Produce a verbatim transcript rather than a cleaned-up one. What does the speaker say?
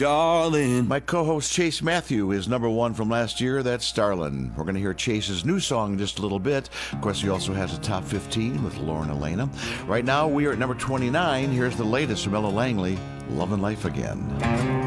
Darling. My co-host Chase Matthew is number one from last year. That's Starlin. We're going to hear Chase's new song in just a little bit. Of course, he also has a top fifteen with Lauren Elena. Right now, we are at number twenty-nine. Here's the latest from Ella Langley, Love and Life Again.